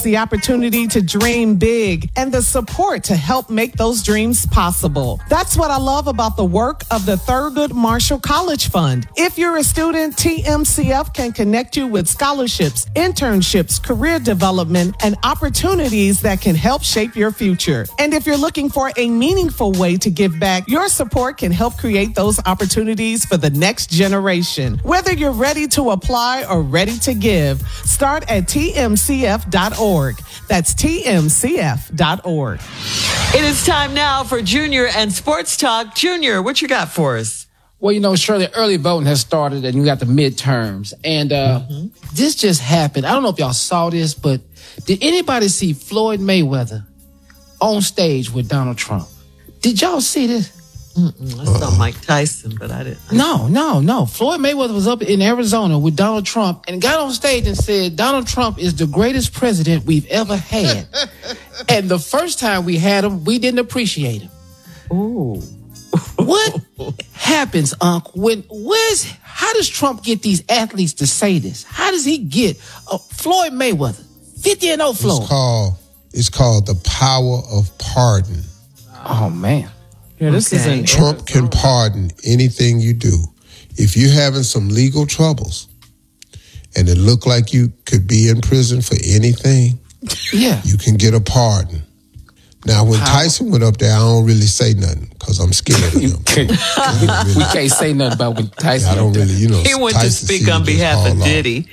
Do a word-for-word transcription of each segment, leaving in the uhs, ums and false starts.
the opportunity to dream big and the support to help make those dreams possible. That's what I love about the work of the Thurgood Marshall College Fund. If you're a student, T M C F can connect you with scholarships, internships, career development, and opportunities that can help shape your future. And if you're looking for a meaningful way to give back, your support can help create those opportunities for the next generation. Whether you're ready to apply or ready to give, start at T M C F dot org. That's T M C F dot org. It is time now for Junior and Sports Talk. Junior, what you got for us? Well, you know, Shirley, early voting has started and you got the midterms. And uh, mm-hmm. this just happened. I don't know if y'all saw this, but did anybody see Floyd Mayweather on stage with Donald Trump? Did y'all see this? Mm-mm, I saw uh-uh. Mike Tyson, but I didn't. I no, no, no. Floyd Mayweather was up in Arizona with Donald Trump and got on stage and said, Donald Trump is the greatest president we've ever had. And the first time we had him, we didn't appreciate him. Ooh. What happens, Unc, when, where's, how does Trump get these athletes to say this? How does he get uh, Floyd Mayweather, fifty and oh Floyd? It's called, it's called the power of pardon. Oh, man. Yeah, this okay. is Trump can pardon anything you do. If you're having some legal troubles and it look like you could be in prison for anything, yeah, you can get a pardon. Now, when How? Tyson went up there, I don't really say nothing because I'm scared of him. can't, really, we can't say nothing about when Tyson. I don't really, you know. He went Tyson to speak on behalf of Diddy.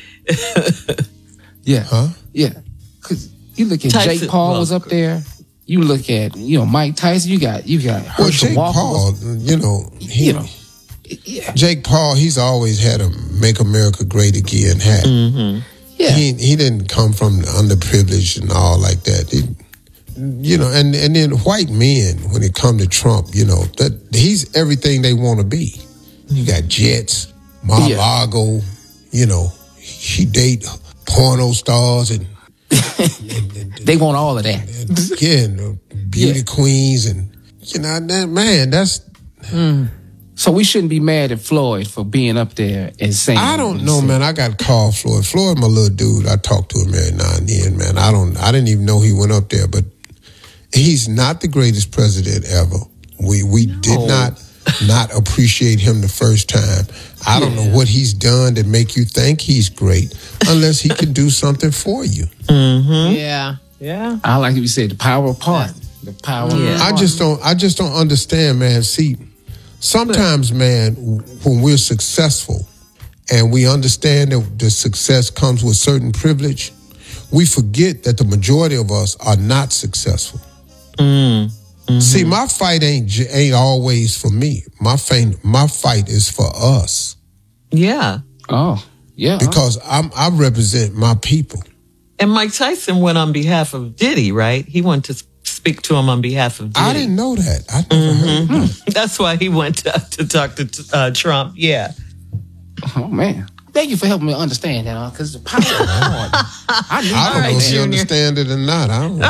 yeah, huh? Yeah, because you look at Tyson, Jake Paul well, was up there. You look at, you know, Mike Tyson. You got, you got Well, Herschel Jake Walker. Paul, was, you know, he, you know, yeah. Jake Paul, he's always had a "Make America Great Again" hat. Mm-hmm. Yeah, he he didn't come from the underprivileged and all like that. He, you know, and and then white men, when it come to Trump, you know, that he's everything they want to be. You got jets, Mar-a-Lago, yeah. you know, he date porno stars and. and, and they want all of that. And, yeah, and the beauty yeah. queens and, you know, that, man, that's... Mm. So we shouldn't be mad at Floyd for being up there and saying... I don't know, man. I got to call Floyd. Floyd, my little dude, I talk to him every now and then, man. I don't. I didn't even know he went up there, but he's not the greatest president ever. We we no. did not not appreciate him the first time. I yeah. don't know what he's done to make you think he's great unless he can do something for you. Mm-hmm. Yeah. Yeah. I like you said, the power of pardon. The power yeah. of I just don't I just don't understand, man. See, sometimes, man, when we're successful and we understand that the success comes with certain privilege, we forget that the majority of us are not successful. Mm. Mm-hmm. See, my fight ain't ain't always for me. My fight, my fight is for us. Yeah. Oh, yeah. Because I'm, I represent my people. And Mike Tyson went on behalf of Diddy, right? He went to speak to him on behalf of Diddy. I didn't know that. I never mm-hmm. heard that. That's why he went to, to talk to uh, Trump. Yeah. Oh, man. Thank you for helping me understand that, because the power of pardon. I, I don't right, know if you Junior. understand it or not. I don't know.